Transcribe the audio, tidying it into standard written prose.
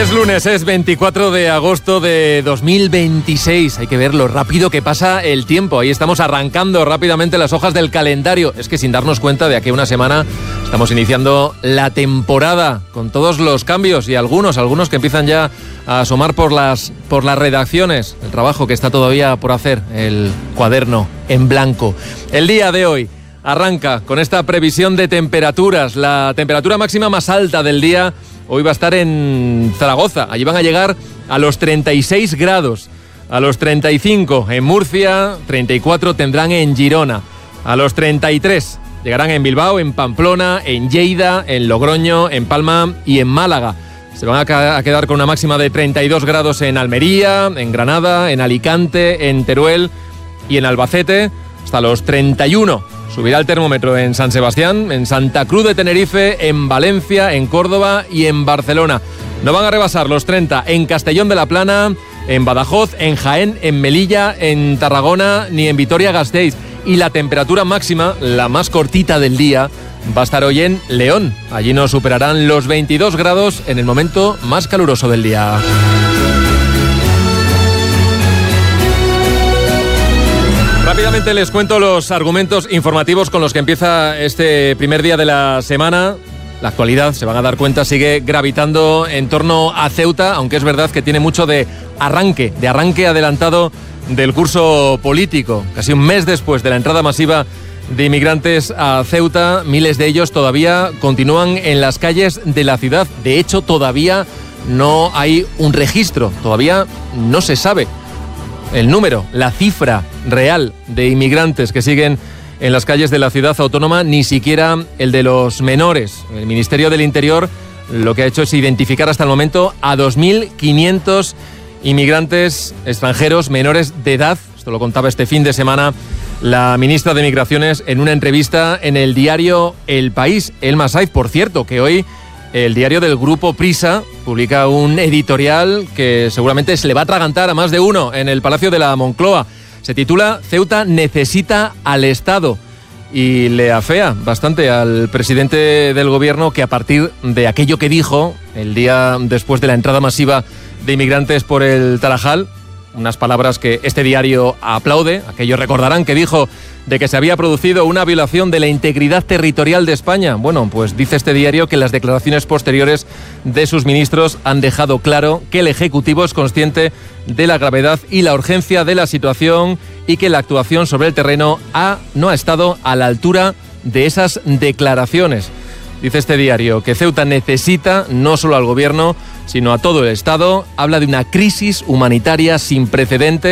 Es lunes, es 24 de agosto de 2026. Hay que ver lo rápido que pasa el tiempo. Ahí estamos arrancando rápidamente las hojas del calendario. Es que sin darnos cuenta de aquí a una semana estamos iniciando la temporada con todos los cambios y algunos que empiezan ya a asomar por las redacciones. El trabajo que está todavía por hacer, el cuaderno en blanco. El día de hoy arranca con esta previsión de temperaturas. La temperatura máxima más alta del día hoy va a estar en Zaragoza. Allí van a llegar a los 36 grados, a los 35 en Murcia, 34 tendrán en Girona, a los 33 llegarán en Bilbao, en Pamplona, en Lleida, en Logroño, en Palma y en Málaga. Se van a quedar con una máxima de 32 grados en Almería, en Granada, en Alicante, en Teruel y en Albacete, hasta los 31. Subirá el termómetro en San Sebastián, en Santa Cruz de Tenerife, en Valencia, en Córdoba y en Barcelona. No van a rebasar los 30 en Castellón de la Plana, en Badajoz, en Jaén, en Melilla, en Tarragona ni en Vitoria-Gasteiz. Y la temperatura máxima, la más cortita del día, va a estar hoy en León. Allí no superarán los 22 grados en el momento más caluroso del día. Rápidamente les cuento los argumentos informativos con los que empieza este primer día de la semana. La actualidad, se van a dar cuenta, sigue gravitando en torno a Ceuta, aunque es verdad que tiene mucho de arranque adelantado del curso político. Casi un mes después de la entrada masiva de inmigrantes a Ceuta, miles de ellos todavía continúan en las calles de la ciudad. De hecho, todavía no hay un registro, todavía no se sabe el número, la cifra real de inmigrantes que siguen en las calles de la ciudad autónoma, ni siquiera el de los menores. El Ministerio del Interior lo que ha hecho es identificar hasta el momento a 2.500 inmigrantes extranjeros menores de edad. Esto lo contaba este fin de semana la ministra de Migraciones en una entrevista en el diario El País. Elma Saiz, por cierto, que hoy el diario del Grupo Prisa publica un editorial que seguramente se le va a atragantar a más de uno en el Palacio de la Moncloa. Se titula Ceuta necesita al Estado y le afea bastante al presidente del gobierno, que a partir de aquello que dijo el día después de la entrada masiva de inmigrantes por el Tarajal, unas palabras que este diario aplaude, aquello recordarán que dijo de que se había producido una violación de la integridad territorial de España. Bueno, pues dice este diario que las declaraciones posteriores de sus ministros han dejado claro que el Ejecutivo es consciente de la gravedad y la urgencia de la situación y que la actuación sobre el terreno no ha estado a la altura de esas declaraciones. Dice este diario que Ceuta necesita no solo al gobierno, sino a todo el Estado. Habla de una crisis humanitaria sin precedentes.